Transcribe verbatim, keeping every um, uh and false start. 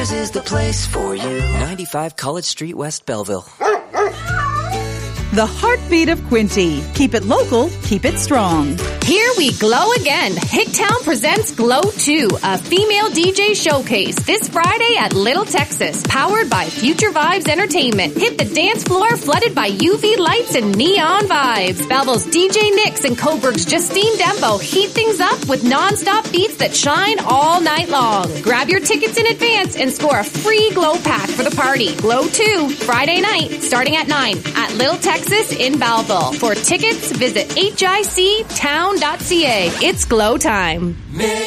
Ours is the place for you. ninety-five College Street, West Belleville. The heartbeat of Quinty. Keep it local, keep it strong. Here we glow again. Hicktown presents Glow two, a female D J showcase this Friday at Little Texas, powered by Future Vibes Entertainment. Hit the dance floor flooded by U V lights and neon vibes. Belleville's D J Nix and Coburg's Justine Dembo heat things up with non-stop beats that shine all night long. Grab your tickets in advance and score a free Glow pack for the party. Glow two, Friday night, starting at nine at Little Texas in Belleville. For tickets, visit H I C town dot C A. It's Glow time.